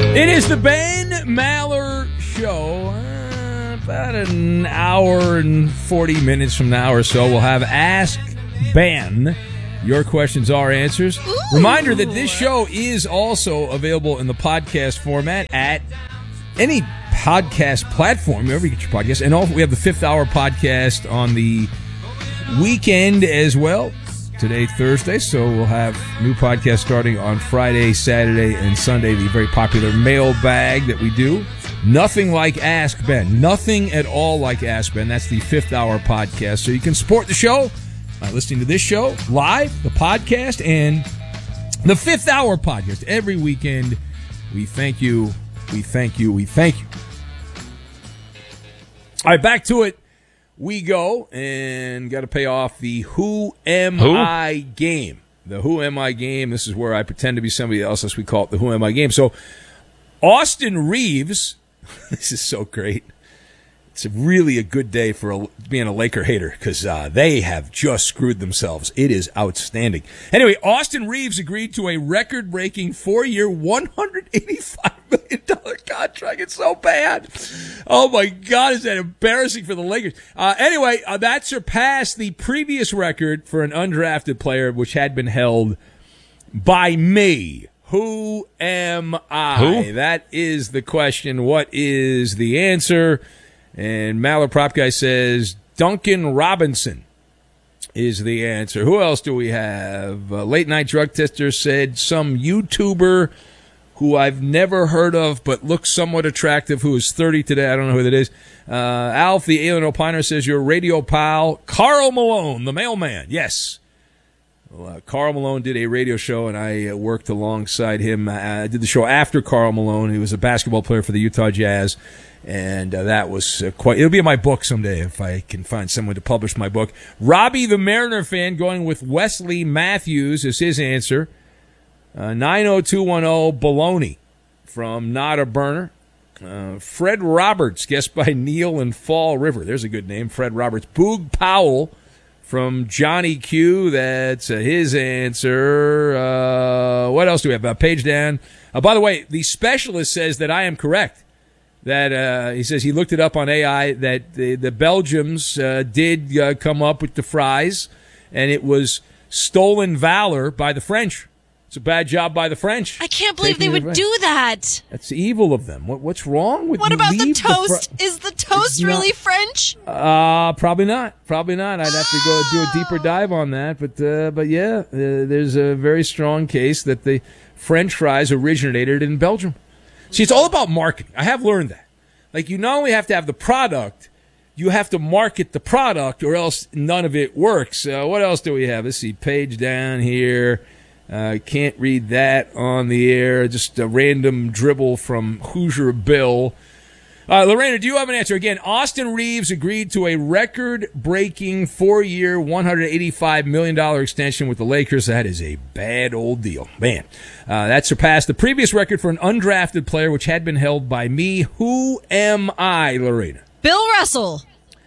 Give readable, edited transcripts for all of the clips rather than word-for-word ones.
It is the Ben Maller Show. About an hour and 40 minutes from now or so, we'll have Ask Ben. Your questions, our answers. Ooh. Reminder that this show is also available in the podcast format at any podcast platform, wherever you get your podcast. And also, we have the Fifth Hour podcast on the weekend as well. Today, Thursday, so we'll have new podcasts starting on Friday, Saturday, and Sunday. The very popular mailbag that we do. Nothing like Ask Ben. Nothing at all like Ask Ben. That's the Fifth Hour podcast. So you can support the show by listening to this show live, the podcast, and the Fifth Hour podcast every weekend. We thank you. We thank you. We thank you. All right, back to it. We go and got to pay off the Who Am I game. The Who Am I game. This is where I pretend to be somebody else, as we call it the Who Am I game. So, Austin Reeves, this is so great. It's really a good day for being a Laker hater because they have just screwed themselves. It is outstanding. Anyway, Austin Reeves agreed to a record-breaking 4-year, $185 million contract. It's so bad. Oh, my God, is that embarrassing for the Lakers. Anyway, that surpassed the previous record for an undrafted player, which had been held by me. Who am I? Who? That is the question. What is the answer? And Maller Prop Guy says Duncan Robinson is the answer. Who else do we have? Late Night Drug Tester said some YouTuber who I've never heard of but looks somewhat attractive, who is 30 today. I don't know who that is. Alf, the Alien Opiner, says your radio pal, Karl Malone, the mailman. Yes. Well, Karl Malone did a radio show, and I worked alongside him. I did the show after Karl Malone. He was a basketball player for the Utah Jazz. And that was quite... It'll be in my book someday if I can find someone to publish my book. Robbie, the Mariner fan, going with Wesley Matthews is his answer. 90210 Baloney from Not a Burner. Fred Roberts, guessed by Neil and Fall River. There's a good name, Fred Roberts. Boog Powell from Johnny Q. That's his answer. What else do we have? Page down. By the way, the specialist says that I am correct. That he says he looked it up on AI that the Belgians did come up with the fries, and it was stolen valor by the French. It's a bad job by the French. I can't believe they would do that. That's evil of them. What's wrong with? What about the toast? Is the toast really French? Probably not. Probably not. I'd have to go do a deeper dive on that. But yeah, there's a very strong case that the French fries originated in Belgium. See, it's all about marketing. I have learned that. Like, you not only have to have the product, you have to market the product, or else none of it works. What else do we have? Let's see, page down here. Can't read that on the air. Just a random dribble from Hoosier Bill. Lorena, do you have an answer? Again, Austin Reeves agreed to a record-breaking 4-year, $185 million extension with the Lakers. That is a bad old deal. Man, that surpassed the previous record for an undrafted player, which had been held by me. Who am I, Lorena? Bill Russell.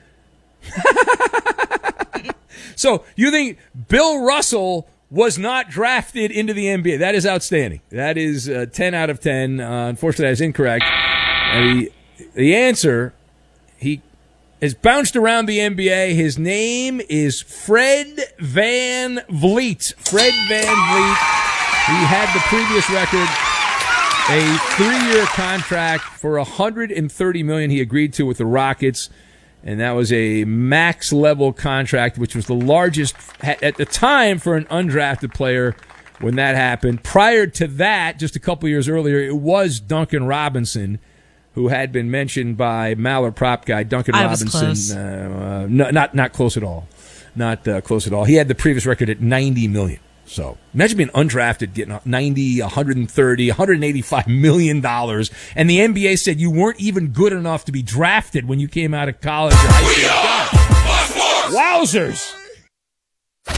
So you think Bill Russell was not drafted into the NBA? That is outstanding. That is 10 out of 10. Unfortunately, that is incorrect. The answer, he has bounced around the NBA. His name is Fred Van Vliet. Fred Van Vliet. He had the previous record, a 3-year contract for $130 million he agreed to with the Rockets, and that was a max-level contract, which was the largest at the time for an undrafted player when that happened. Prior to that, just a couple years earlier, it was Duncan Robinson, who had been mentioned by Maller Prop Guy. Duncan Robinson, not close at all. Not close at all. He had the previous record at $90 million. So imagine being undrafted, getting $90, $130, $185 million, and the NBA said you weren't even good enough to be drafted when you came out of college or high school. Wowzers!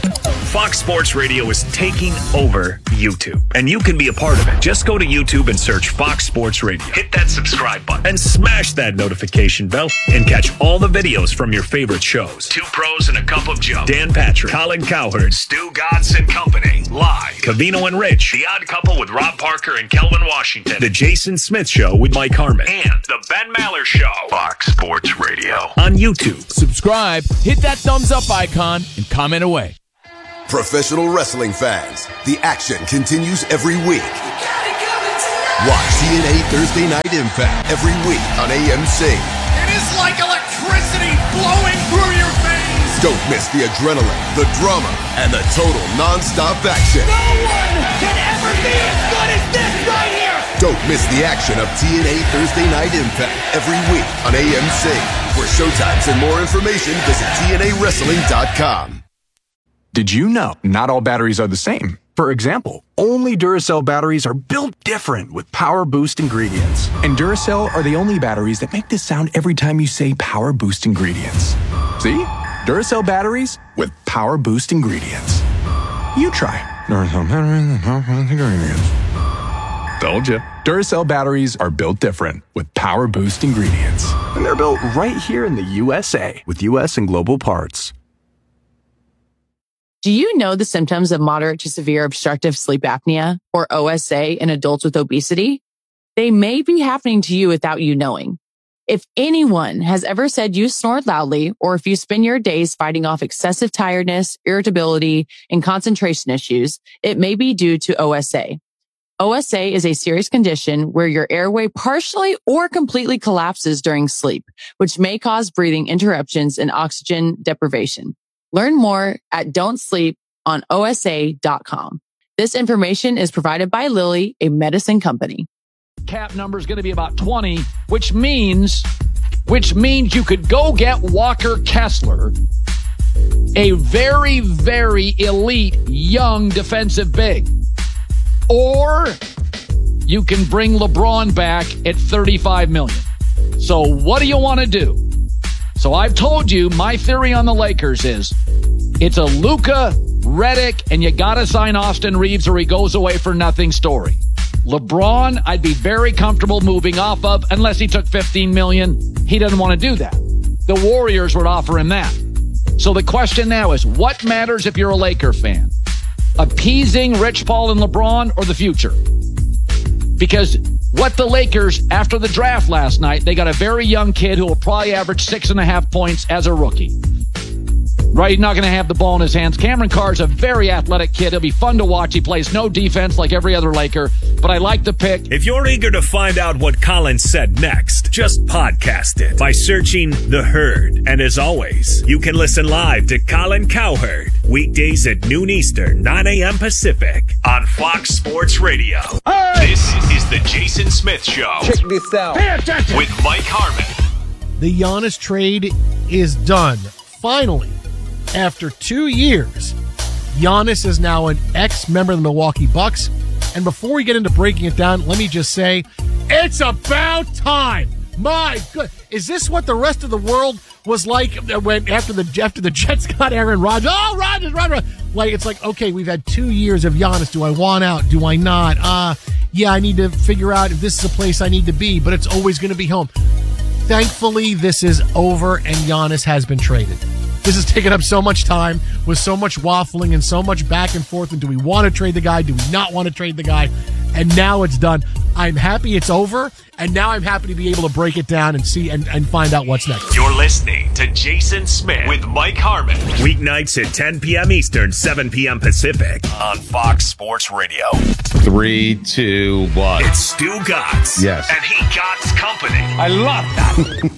Fox Sports Radio is taking over YouTube, and you can be a part of it. Just go to YouTube and search Fox Sports Radio. Hit that subscribe button and smash that notification bell and catch all the videos from your favorite shows. Two Pros and a Cup of Joe. Dan Patrick, Colin Cowherd, Stu Gatz and Company. Live. Covino and Rich. The Odd Couple with Rob Parker and Kelvin Washington. The Jason Smith Show with Mike Harmon. And The Ben Maller Show. Fox Sports Radio. On YouTube. Subscribe, hit that thumbs up icon, and comment away. Professional wrestling fans, the action continues every week. Watch TNA Thursday Night Impact every week on AMC. It is like electricity flowing through your veins. Don't miss the adrenaline, the drama, and the total non-stop action. No one can ever be as good as this right here. Don't miss the action of TNA Thursday Night Impact every week on AMC. For showtimes and more information, visit TNAWrestling.com. Did you know not all batteries are the same? For example, only Duracell batteries are built different with Power Boost ingredients. And Duracell are the only batteries that make this sound every time you say Power Boost ingredients. See? Duracell batteries with Power Boost ingredients. You try. Duracell batteries with Power Boost ingredients. Told you. Duracell batteries are built different with Power Boost ingredients. And they're built right here in the USA with US and global parts. Do you know the symptoms of moderate to severe obstructive sleep apnea, or OSA, in adults with obesity? They may be happening to you without you knowing. If anyone has ever said you snore loudly, or if you spend your days fighting off excessive tiredness, irritability, and concentration issues, it may be due to OSA. OSA is a serious condition where your airway partially or completely collapses during sleep, which may cause breathing interruptions and oxygen deprivation. Learn more at don'tsleeponosa.com. This information is provided by Lilly, a medicine company. Cap number is going to be about 20, which means you could go get Walker Kessler, a very, very elite young defensive big. Or you can bring LeBron back at $35 million. So what do you want to do? So I've told you my theory on the Lakers is it's a Luka, Redick, and you got to sign Austin Reeves or he goes away for nothing story. LeBron, I'd be very comfortable moving off of unless he took $15 million. He doesn't want to do that. The Warriors would offer him that. So the question now is, what matters if you're a Laker fan? Appeasing Rich Paul and LeBron or the future? Because what the Lakers, after the draft last night, they got a very young kid who will probably average 6.5 points as a rookie. Right, he's not going to have the ball in his hands. Cameron Carr's a very athletic kid. He'll be fun to watch. He plays no defense like every other Laker, but I like the pick. If you're eager to find out what Colin said next, just podcast it by searching The Herd. And as always, you can listen live to Colin Cowherd weekdays at noon Eastern, 9 a.m. Pacific on Fox Sports Radio. Hey! This is the Jason Smith Show. Check this out. Pay attention. With Mike Harmon. The Giannis trade is done. Finally. After 2 years, Giannis is now an ex-member of the Milwaukee Bucks. And before we get into breaking it down, let me just say, it's about time. My good. Is this what the rest of the world was like when after the Jets got Aaron Rodgers? Oh, Rodgers. Like, it's like, okay, we've had 2 years of Giannis. Do I want out? Do I not? Yeah, I need to figure out if this is a place I need to be, but it's always going to be home. Thankfully, this is over and Giannis has been traded. This has taken up so much time with so much waffling and so much back and forth. And do we want to trade the guy? Do we not want to trade the guy? And now it's done. I'm happy it's over. And now I'm happy to be able to break it down and see and find out what's next. You're listening to Jason Smith with Mike Harmon. Weeknights at 10 p.m. Eastern, 7 p.m. Pacific on Fox Sports Radio. 3, 2, 1. It's Stu Gatz. Yes. And he Gatz Company. I love that.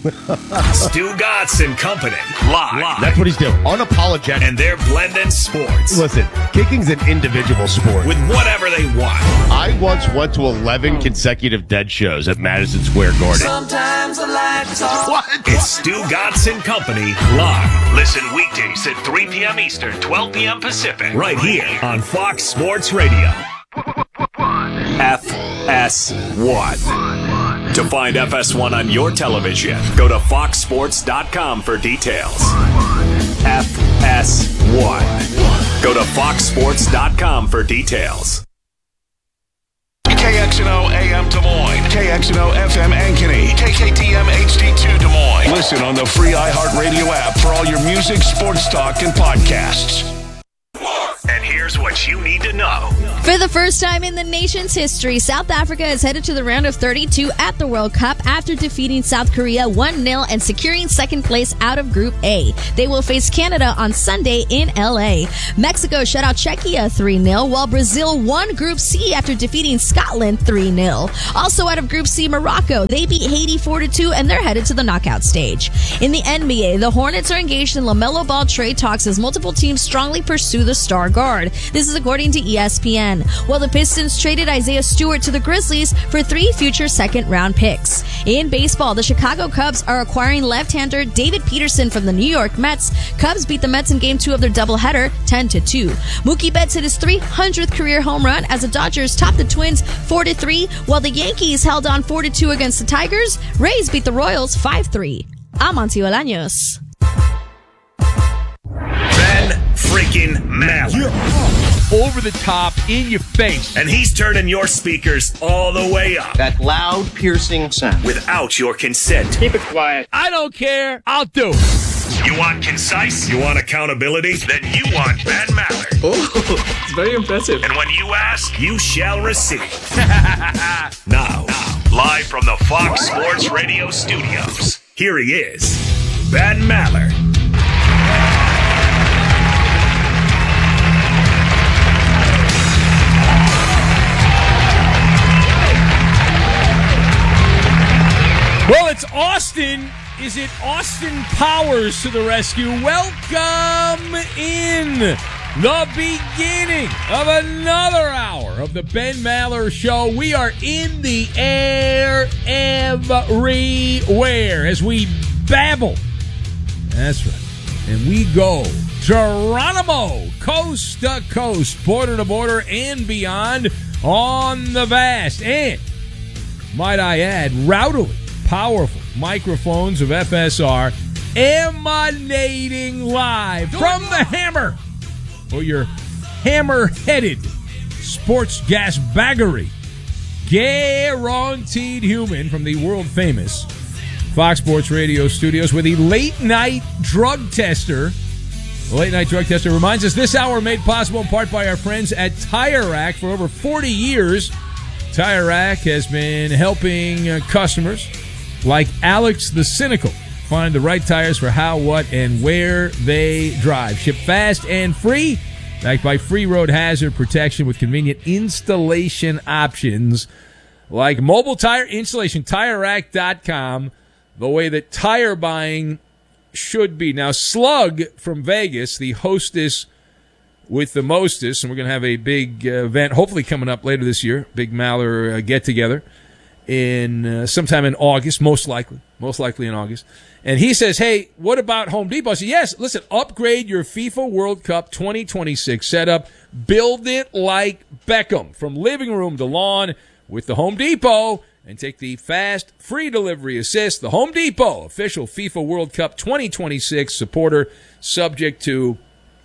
Stu Gatz and Company. Live. That's what he's doing. Unapologetic. And they're blending sports. Listen, kicking's an individual sport. With whatever they want. I once went to 11 consecutive dead shows at Madison Square Garden. Sometimes I like to talk. What? It's Stu Gatz and Company live. Listen weekdays at 3 p.m. Eastern, 12 p.m. Pacific. Right here on Fox Sports Radio. FS1. To find FS1 on your television, go to foxsports.com for details. FS1. Go to foxsports.com for details. KXNO AM Des Moines, KXNO FM Ankeny, KKTM HD2 Des Moines. Listen on the free iHeartRadio app for all your music, sports talk, and podcasts. And here's what you need to know. For the first time in the nation's history, South Africa is headed to the round of 32 at the World Cup after defeating South Korea 1-0 and securing second place out of Group A. They will face Canada on Sunday in LA. Mexico shut out Czechia 3-0, while Brazil won Group C after defeating Scotland 3-0. Also out of Group C, Morocco. They beat Haiti 4-2 and they're headed to the knockout stage. In the NBA, the Hornets are engaged in LaMelo Ball trade talks as multiple teams strongly pursue the star guard. This is according to ESPN. While the Pistons traded Isaiah Stewart to the Grizzlies for 3 future second-round picks. In baseball, the Chicago Cubs are acquiring left-hander David Peterson from the New York Mets. Cubs beat the Mets in Game 2 of their doubleheader, 10-2. Mookie Betts hit his 300th career home run as the Dodgers topped the Twins 4-3, while the Yankees held on 4-2 against the Tigers. Rays beat the Royals 5-3. I'm Auntie Bolaños. Ben freaking Maller. Over the top, in your face. And he's turning your speakers all the way up. That loud, piercing sound. Without your consent. Keep it quiet. I don't care. I'll do it. You want concise? You want accountability? Then you want Ben Maller. Oh, it's very impressive. And when you ask, you shall receive. Now, live from the Fox Sports Radio studios, here he is, Ben Maller. Well, it's Austin. Is it Austin Powers to the rescue? Welcome in the beginning of another hour of the Ben Maller Show. We are in the air everywhere as we babble. That's right. And we go Geronimo, coast to coast, border to border, and beyond on the vast and, might I add, rowdily powerful microphones of FSR emanating live from the Hammer, or your hammer-headed sports gas baggery. Guaranteed human from the world-famous Fox Sports Radio studios with the late-night drug tester. The late-night drug tester reminds us this hour made possible in part by our friends at Tire Rack. For over 40 years, Tire Rack has been helping customers like Alex the Cynical find the right tires for how, what, and where they drive. Ship fast and free, backed by free road hazard protection with convenient installation options like mobile tire installation. TireRack.com, the way that tire buying should be. Now, Slug from Vegas, the hostess with the mostest, and we're going to have a big event hopefully coming up later this year, big Maller get-together in sometime in August, most likely in August. And he says, hey, what about Home Depot? I said, yes, listen, upgrade your FIFA World Cup 2026 setup. Build it like Beckham, from living room to lawn with the Home Depot, and take the fast, free delivery assist. The Home Depot, official FIFA World Cup 2026 supporter, subject to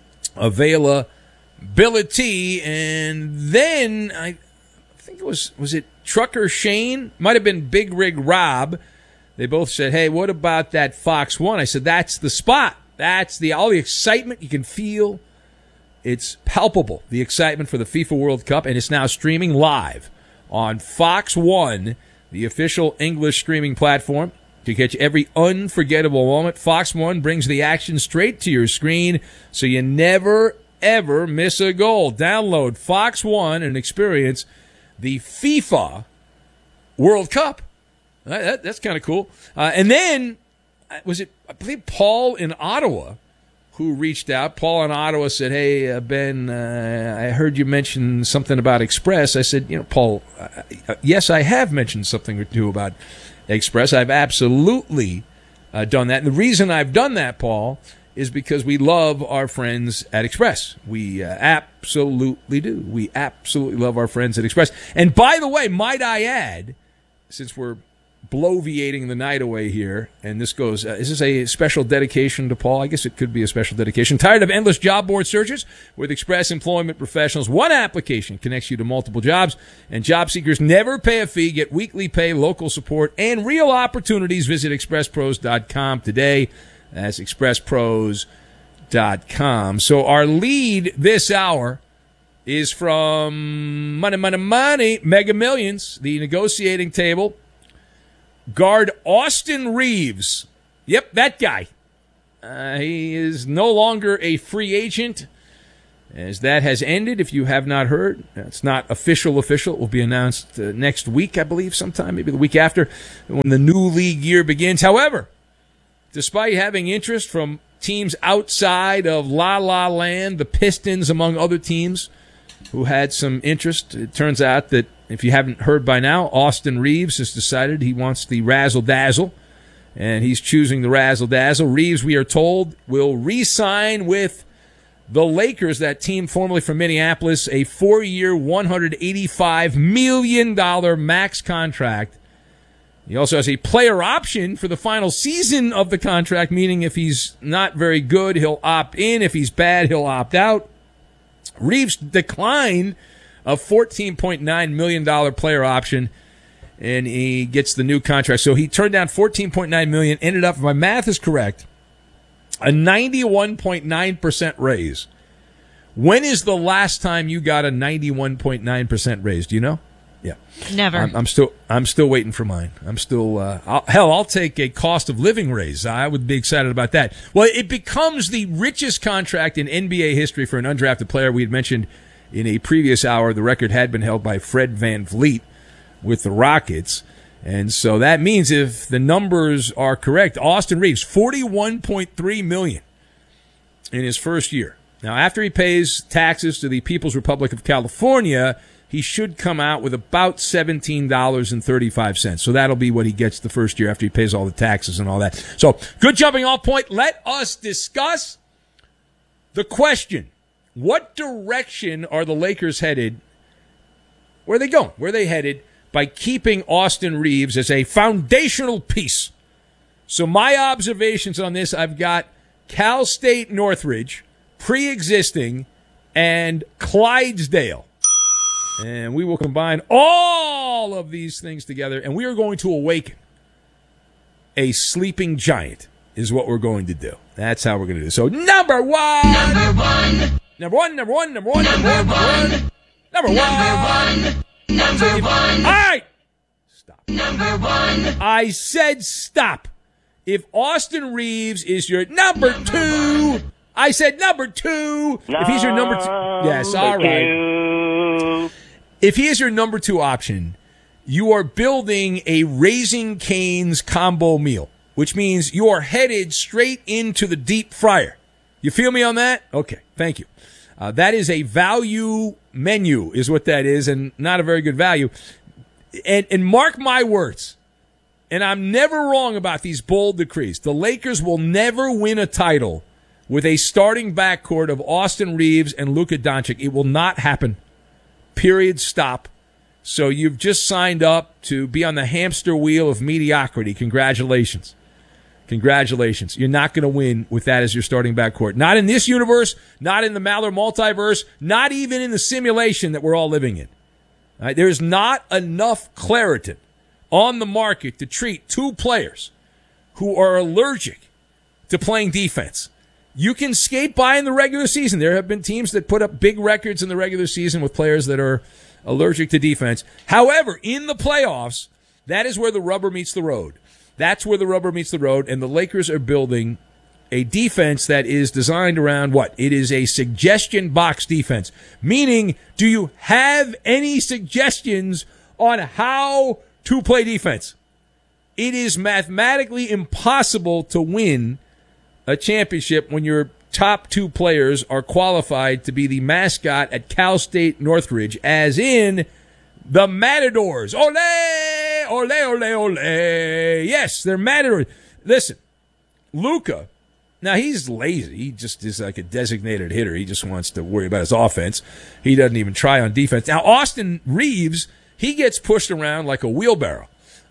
availability. And then I think it was it Trucker Shane? Might have been Big Rig Rob. They both said, hey, what about that Fox One? I said, that's the spot. That's all the excitement you can feel. It's palpable, the excitement for the FIFA World Cup, and it's now streaming live on Fox One, the official English streaming platform. To catch every unforgettable moment, Fox One brings the action straight to your screen, so you never, ever miss a goal. Download Fox One and experience the FIFA World Cup. That's kind of cool. And then, was it, I believe, Paul in Ottawa who reached out. Paul in Ottawa said, hey, Ben, I heard you mention something about Express. I said, Paul, yes, I have mentioned something or two about Express. I've absolutely done that. And the reason I've done that, Paul, is because we love our friends at Express. We absolutely do. We absolutely love our friends at Express. And by the way, might I add, since we're bloviating the night away here. And this goes, is this a special dedication to Paul? I guess it could be a special dedication. Tired of endless job board searches? With Express Employment Professionals, one application connects you to multiple jobs, and job seekers never pay a fee, get weekly pay, local support, and real opportunities. Visit expresspros.com today. That's expresspros.com. So our lead this hour is from Money, Mega Millions, the negotiating table. Guard Austin Reeves. Yep, that guy. He is no longer a free agent, as that has ended, if you have not heard. It's not official. It will be announced next week, I believe, sometime, maybe the week after, when the new league year begins. However, despite having interest from teams outside of La La Land, the Pistons, among other teams who had some interest, it turns out that, if you haven't heard by now, Austin Reeves has decided he wants the razzle-dazzle, and he's choosing the razzle-dazzle. Reeves, we are told, will re-sign with the Lakers, that team formerly from Minneapolis, a 4-year, $185 million max contract. He also has a player option for the final season of the contract, meaning if he's not very good, he'll opt in. If he's bad, he'll opt out. Reeves declined a $14.9 million player option, and he gets the new contract. So he turned down $14.9 million, ended up, if my math is correct, a 91.9% raise. When is the last time you got a 91.9% raise? Do you know? Yeah. Never. I'm still waiting for mine. I'll take a cost of living raise. I would be excited about that. Well, it becomes the richest contract in NBA history for an undrafted player. We had mentioned in a previous hour, the record had been held by Fred VanVleet with the Rockets. And so that means, if the numbers are correct, Austin Reeves, $41.3 million in his first year. Now, after he pays taxes to the People's Republic of California, he should come out with about $17.35. So that'll be what he gets the first year after he pays all the taxes and all that. So, good jumping off point. Let us discuss the question. What direction are the Lakers headed? Where are they going? Where are they headed by keeping Austin Reeves as a foundational piece? So my observations on this, I've got Cal State Northridge, pre-existing, and Clydesdale. And we will combine all of these things together, and we are going to awaken a sleeping giant, is what we're going to do. That's how we're going to do it. So, number one. All right. Stop. I said stop. If Austin Reeves is your number two, I said number two. If he's your number two, yes, all right. If he is your number two option, you are building a Raising Cane's combo meal, which means you are headed straight into the deep fryer. You feel me on that? Okay, thank you. That is a value menu, is what that is, and not a very good value. And mark my words, and I'm never wrong about these bold decrees, the Lakers will never win a title with a starting backcourt of Austin Reeves and Luka Doncic. It will not happen. Period. Stop. So you've just signed up to be on the hamster wheel of mediocrity. Congratulations. Congratulations. You're not going to win with that as your starting backcourt. Not in this universe, not in the Maller multiverse, not even in the simulation that we're all living in. All right? There's not enough Claritin on the market to treat two players who are allergic to playing defense. You can skate by in the regular season. There have been teams that put up big records in the regular season with players that are allergic to defense. However, in the playoffs, that is where the rubber meets the road. That's where the rubber meets the road, and the Lakers are building a defense that is designed around what? It is a suggestion box defense, meaning, do you have any suggestions on how to play defense? It is mathematically impossible to win a championship when your top two players are qualified to be the mascot at Cal State Northridge, as in the Matadors. Ole, ole, ole, ole. Yes, they're Matadors. Listen, Luka, now he's lazy. He just is like a designated hitter. He just wants to worry about his offense. He doesn't even try on defense. Now, Austin Reeves, he gets pushed around like a wheelbarrow.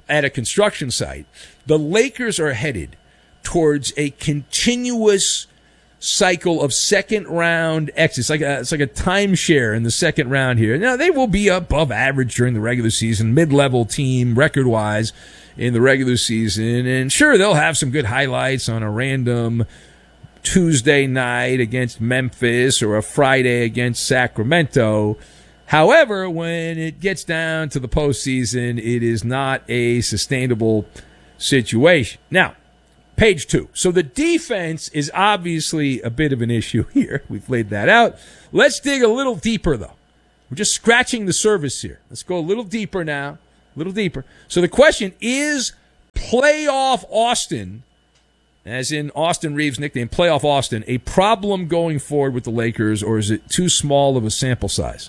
at a construction site. The Lakers are headed towards a continuous cycle of second-round exits. It's like a timeshare in the second round here. Now, they will be above average during the regular season, mid-level team record-wise in the regular season. And sure, they'll have some good highlights on a random Tuesday night against Memphis or a Friday against Sacramento. However, when it gets down to the postseason, it is not a sustainable situation. Now, page 2. So the defense is obviously a bit of an issue here. We've laid that out. Let's dig a little deeper, though. We're just scratching the surface here. Let's go a little deeper now. A little deeper. So the question is, playoff Austin, as in Austin Reeves' nickname, playoff Austin, a problem going forward with the Lakers, or is it too small of a sample size?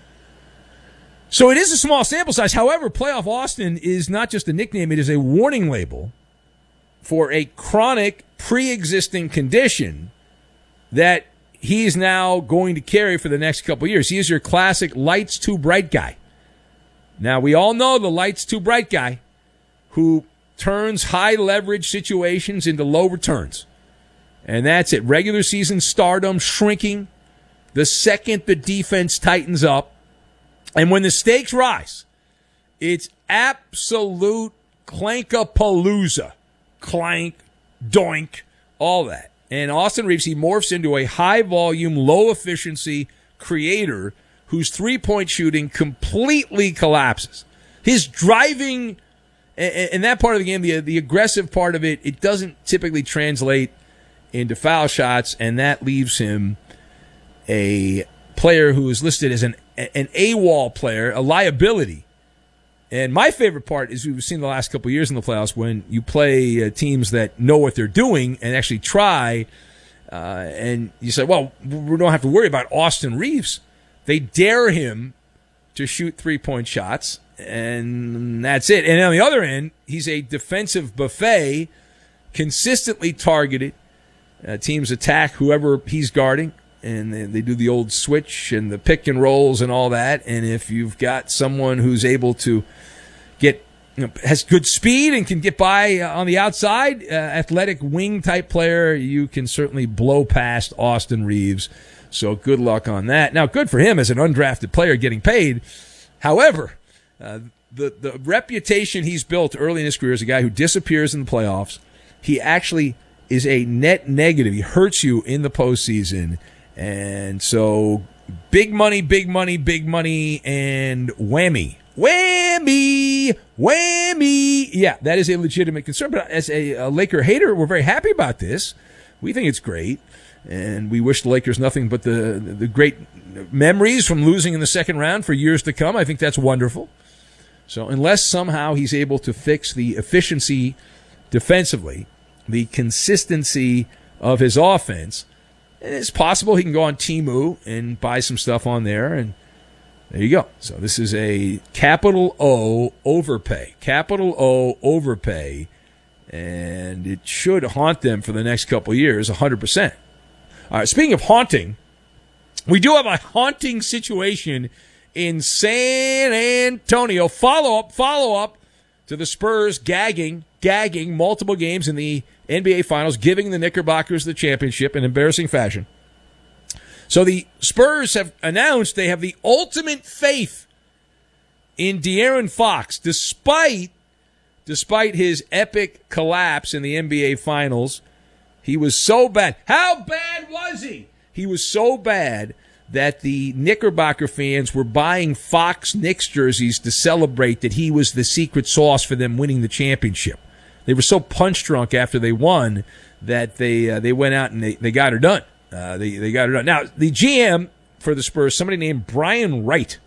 So it is a small sample size. However, playoff Austin is not just a nickname. It is a warning label for a chronic pre-existing condition that he's now going to carry for the next couple of years. He is your classic lights too bright guy. Now, we all know the lights too bright guy who turns high leverage situations into low returns. And that's it. Regular season stardom shrinking the second the defense tightens up. And when the stakes rise, it's absolute clankapalooza. Clank, doink, all that. And Austin Reeves, he morphs into a high-volume, low-efficiency creator whose three-point shooting completely collapses. His driving, and that part of the game, the aggressive part of it, it doesn't typically translate into foul shots, and that leaves him a player who is listed as an AWOL player, a liability. And my favorite part is we've seen the last couple of years in the playoffs when you play teams that know what they're doing and actually try, and you say, well, we don't have to worry about Austin Reeves. They dare him to shoot three-point shots, and that's it. And on the other end, he's a defensive buffet, consistently targeted. Teams attack whoever he's guarding, and they do the old switch and the pick and rolls and all that. And if you've got someone who's able to has good speed and can get by on the outside, athletic wing type player, you can certainly blow past Austin Reeves. So good luck on that. Now, good for him as an undrafted player getting paid. However, the reputation he's built early in his career as a guy who disappears in the playoffs, he actually is a net negative. He hurts you in the postseason. And so big money, big money, big money, and whammy. Whammy! Whammy! Yeah, that is a legitimate concern. But as a Laker hater, we're very happy about this. We think it's great. And we wish the Lakers nothing but the great memories from losing in the second round for years to come. I think that's wonderful. So unless somehow he's able to fix the efficiency defensively, the consistency of his offense, it's possible he can go on Temu and buy some stuff on there, and there you go. So this is a capital O overpay. Capital O overpay, and it should haunt them for the next couple of years, 100%. All right, speaking of haunting, we do have a haunting situation in San Antonio. Follow up to the Spurs gagging multiple games in the NBA Finals, giving the Knickerbockers the championship in embarrassing fashion. So the Spurs have announced they have the ultimate faith in De'Aaron Fox, despite his epic collapse in the NBA Finals. He was so bad. How bad was he? He was so bad that the Knickerbocker fans were buying Fox Knicks jerseys to celebrate that he was the secret sauce for them winning the championship. They were so punch drunk after they won that they went out and they got her done. They got her done. Now, the GM for the Spurs, somebody named Brian Wright.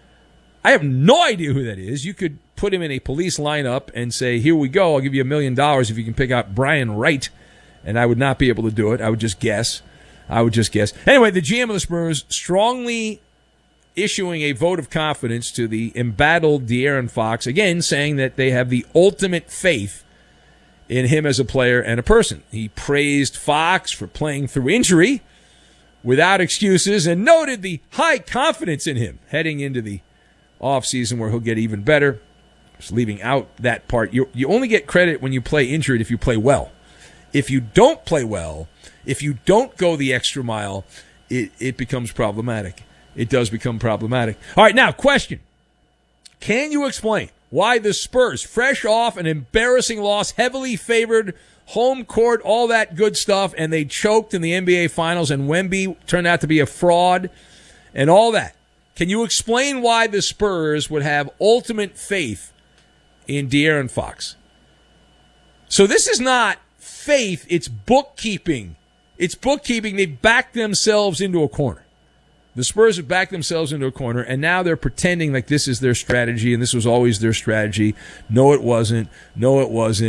I have no idea who that is. You could put him in a police lineup and say, here we go, I'll give you $1 million if you can pick out Brian Wright. And I would not be able to do it. I would just guess. Anyway, the GM of the Spurs strongly issuing a vote of confidence to the embattled De'Aaron Fox, again saying that they have the ultimate faith in him as a player and a person. He praised Fox for playing through injury without excuses and noted the high confidence in him heading into the offseason where he'll get even better. Just leaving out that part. You only get credit when you play injured if you play well. If you don't play well, if you don't go the extra mile, it becomes problematic. It does become problematic. All right, now, question. Can you explain why the Spurs, fresh off an embarrassing loss, heavily favored, home court, all that good stuff, and they choked in the NBA Finals, and Wemby turned out to be a fraud, and all that. Can you explain why the Spurs would have ultimate faith in De'Aaron Fox? So this is not faith, it's bookkeeping. It's bookkeeping. They backed themselves into a corner. The Spurs have backed themselves into a corner, and now they're pretending like this is their strategy, and this was always their strategy. No, it wasn't. No, it wasn't.